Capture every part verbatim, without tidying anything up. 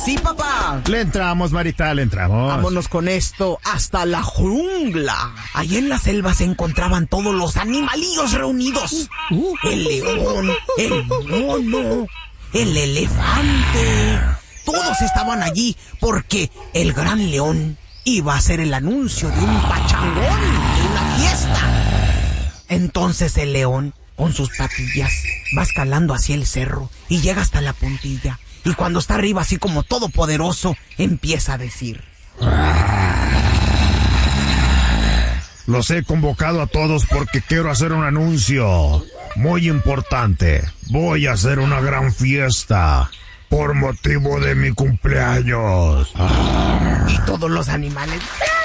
Sí, papá. Le entramos, Marita, le entramos. Vámonos con esto hasta la jungla. Allí en la selva se encontraban todos los animalillos reunidos. Uh, el león, el mono, el elefante. Todos estaban allí porque el gran león iba a hacer el anuncio de un pachangón, de una fiesta. Entonces el león, con sus patillas, va escalando hacia el cerro y llega hasta la puntilla. Y cuando está arriba, así como todopoderoso, empieza a decir: los he convocado a todos porque quiero hacer un anuncio muy importante. Voy a hacer una gran fiesta por motivo de mi cumpleaños. Y todos los animales: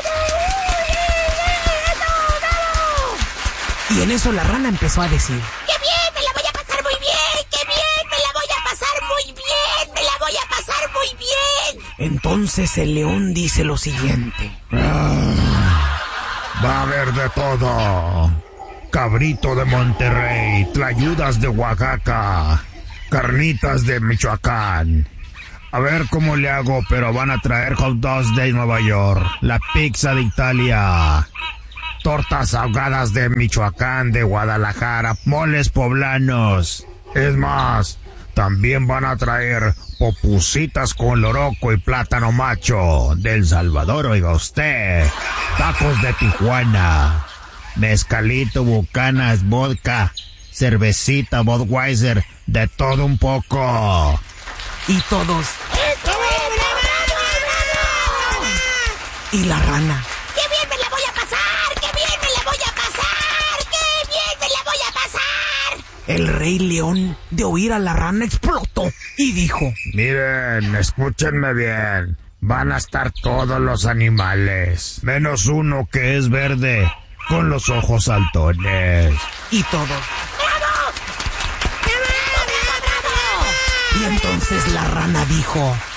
y en eso la rana empezó a decir: ¡Qué bien! ¡Me la voy a pasar muy bien! ¡Qué bien! ¡Me la voy a pasar muy bien! ¡Me la voy a pasar muy bien! Entonces el león dice lo siguiente: ah, va a haber de todo. Cabrito de Monterrey, tlayudas de Oaxaca, carnitas de Michoacán. A ver cómo le hago, pero van a traer hot dogs de Nueva York, la pizza de Italia, tortas ahogadas de Michoacán, de Guadalajara, moles poblanos. Es más, también van a traer popusitas con loroco y plátano macho de El Salvador, oiga usted. Tacos de Tijuana, mezcalito, bucanas, vodka, cervecita, Budweiser, de todo un poco. Y todos: ¡Esto es bravo, bravo! Y la rana: ¡Qué bien me la voy a pasar! ¡Qué bien me la voy a pasar! ¡Qué bien me la voy a pasar! El rey león, de oír a la rana, explotó y dijo: miren, escúchenme bien. Van a estar todos los animales, menos uno que es verde, con los ojos saltones. Y todos: ¡Bravo! ¡Bravo, bravo, bravo! Y entonces la rana dijo: